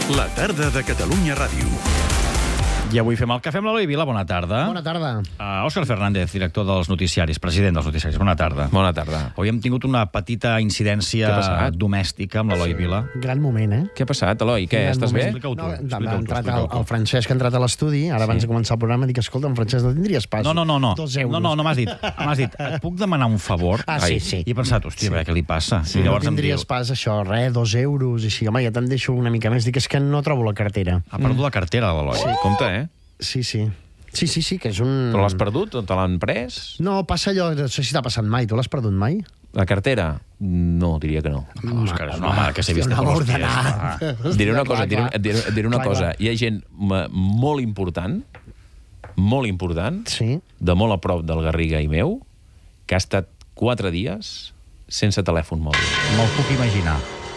La tarda de Catalunya Ràdio. I avui fem el Cafè amb l'Eloi Vila. Bona tarda. Bona tarda. Òscar Fernández, director dels noticiaris, president dels noticiaris. Bona tarda. Bona tarda. Avui hem tingut una petita incidència domèstica amb l'Eloi Vila. Gran moment, eh? Què ha passat, Eloi? Què, Gran estàs bé? moment. Explica-ho tu. No, Explica-ho ha tu, entrat explica-ho tu. el Francesc ha entrat a l'estudi, ara abans de començar el programa dic, escolta, en Francesc, no tindries pas? No. 2 euros. No m'has dit. M'has dit, et puc demanar un favor? Ah, sí, sí. I he pensat, hòstia, a veure què li passa. Sí, I no llavors em diu, tindries pas això, 2 euros, i així, home, ja te'n deixo una mica més. Dic, és que no trobo la cartera. ha perdut la cartera, l'Eloi. Compte, eh? Sí, que és un... Però l'has perdut o te l'han pres? No, passa allò, no sé si t'ha passat mai. Tu l'has perdut mai? La cartera? No, diria que no. Òscar, és un home que s'ha vist un per home los pies. ordenat. va. Et diré una Clar, cosa, clar. et diré una Clar, cosa. clar. Hi ha gent molt important, Sí. de molt a prop del Garriga i meu, que ha estat 4 dies sense telèfon mòbil. Me'l puc imaginar.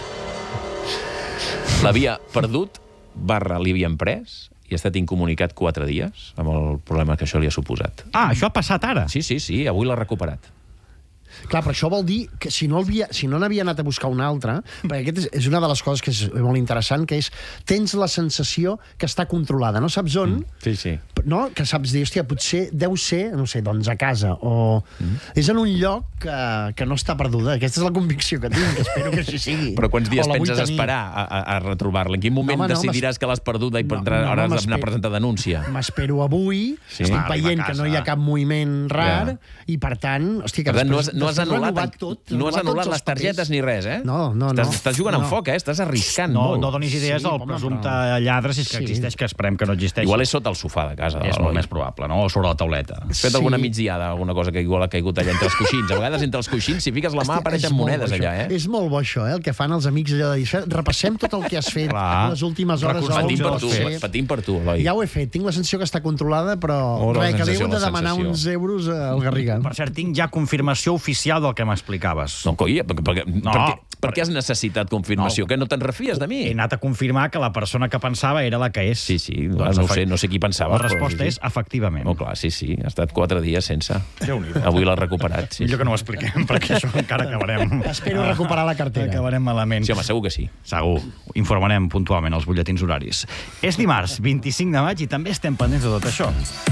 L'havia perdut, li havien pres, i ha estat incomunicat 4 dies, amb el problema que això li ha suposat. Ah, això ha passat ara? Sí, avui l'ha recuperat. Clar, però això vol dir que si no n'havia anat a buscar un altre, perquè aquest és una de les coses que és molt interessant, que és, tens la sensació que està controlada, no saps on, Sí. no? Que saps dir, hòstia, potser deu ser, no sé, doncs a casa, o és en un lloc que no està perduda. Aquesta és la convicció que tinc, que espero que així sigui. Però quants dies O la vull penses tenir. esperar a retrobar-la? En quin moment No, home, no, decidiràs que l'has perdut i No, hauràs d'anar a m'espero. presentar denúncia? M'espero avui, Sí. estic Arriba a veient que no hi ha casa. cap moviment rar, Ja. i per tant, hòstia, que Per tant, no has després anul·lat renovat tot, no has renovat anul·lat tots les els papers. targetes ni res, eh? No. Estàs jugant amb No. foc, eh? Estàs arriscant No molt. donis idees Sí, al home, presumpte però- lladre, si és que Sí. existeix, que esperem que no existeixi. Igual és sota el sofà de casa. És molt més probable, no? O sobre la tauleta. Has fet alguna migdiada, alguna cosa que igual ha caigut allà entre els coixins. A vegades entre els coixins, si fiques la mà, apareixen És molt monedes bo, allà, això. eh? És molt bo, això, el que fan els amics allò de dir, repassem tot el que has fet Clar. les últimes hores. Recordem Patim jo per ho tu, sé. patim per tu, Eloi. Ja ho he fet, tinc la sensació que està controlada, però Oh, la res, que li sensació, heu de la demanar sensació. uns euros al Garriga. Per cert, tinc ja confirmació oficial del que m'explicaves. No, coi, per què has necessitat confirmació? No. Que no te'n refies de mi? He anat a confirmar que la persona que pensava era la que és. Sí, Doncs no sé qui pensava. La però resposta sí. és efectivament. Oh, clar, sí, ha estat 4 dies sense. Déu-n'hi-do. Avui l'ha recuperat, sí. Millor que no ho expliquem, perquè això encara acabarem... Espero recuperar la cartera. Acabarem malament. Sí, home, segur que sí. Segur. Informarem puntualment els butlletins horaris. És dimarts, 25 de maig, i també estem pendents de tot això.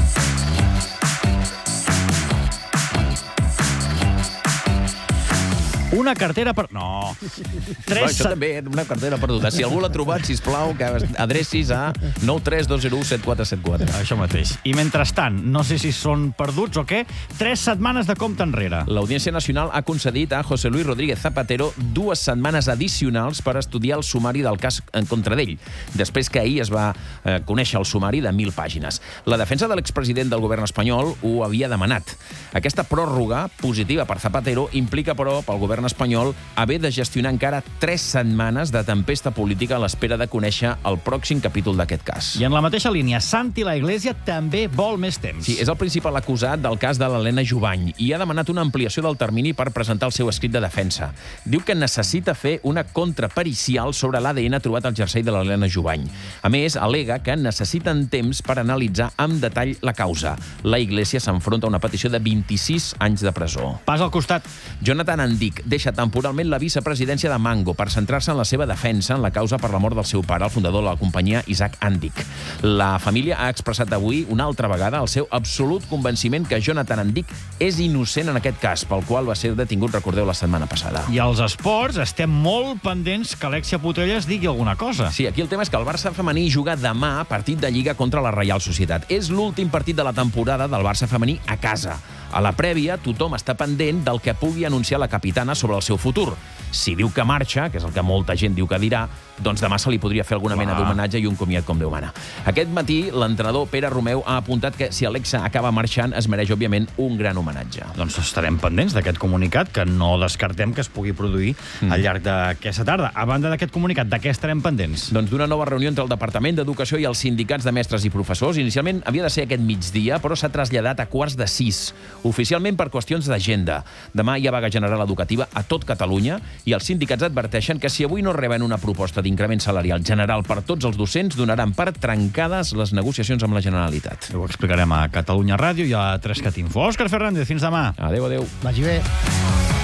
Una cartera per... No. Això també, una cartera perduda. Si algú l'ha trobat, sisplau, que adrecis a 932017474. Això mateix. I mentrestant, no sé si són perduts o què, 3 setmanes de compte enrere. L'Audiència Nacional ha concedit a José Luis Rodríguez Zapatero 2 setmanes addicionals per estudiar el sumari del cas en contra d'ell, després que ahir es va conèixer el sumari de 1.000 pàgines. La defensa de l'expresident del govern espanyol ho havia demanat. Aquesta pròrroga positiva per Zapatero implica, però, pel govern espanyol haver de gestionar encara 3 setmanes de tempesta política a l'espera de conèixer el pròxim capítol d'aquest cas. I en la mateixa línia, Santi La Iglesia també vol més temps. Sí, és el principal acusat del cas de l'Helena Jubany i ha demanat una ampliació del termini per presentar el seu escrit de defensa. Diu que necessita fer una contrapericial sobre l'ADN trobat al jersei de l'Helena Jubany. A més, al·lega que necessiten temps per analitzar amb detall la causa. La Iglesia s'enfronta a una petició de 26 anys de presó. Pas al costat. Jonathan Andic deixa temporalment la vicepresidència de Mango per centrar-se en la seva defensa en la causa per la mort del seu pare, el fundador de la companyia, Isaac Andic. La família ha expressat avui una altra vegada el seu absolut convenciment que Jonathan Andic és innocent en aquest cas, pel qual va ser detingut, recordeu, la setmana passada. I als esports estem molt pendents que Alexia Putellas digui alguna cosa. Sí, aquí el tema és que el Barça femení juga demà partit de Lliga contra la Reial Societat. És l'últim partit de la temporada del Barça femení a casa. A la prèvia, tothom està pendent del que pugui anunciar la capitana sobre el seu futur. Si diu que marxa, que és el que molta gent diu que dirà, doncs demà se li podria fer alguna mena d'homenatge i un comiat com Déu mana. Aquest matí, l'entrenador Pere Romeu ha apuntat que si Alexa acaba marxant, es mereix, òbviament, un gran homenatge. Doncs estarem pendents d'aquest comunicat, que no descartem que es pugui produir al llarg d'aquesta tarda. A banda d'aquest comunicat, de què estarem pendents? Doncs d'una nova reunió entre el Departament d'Educació i els sindicats de mestres i professors. Inicialment havia de ser aquest migdia, però s'ha traslladat a 5:45, oficialment per qüestions d'agenda. Demà hi ha vaga general educativa a tot Catalunya i els sindicats adverteixen que si avui no reben una proposta d'increment salarial general per tots els docents, donaran per trencades les negociacions amb la Generalitat. Ho explicarem a Catalunya Ràdio i a 3cat Info. Òscar Fernández, fins demà. Adéu, adéu. Vagi bé.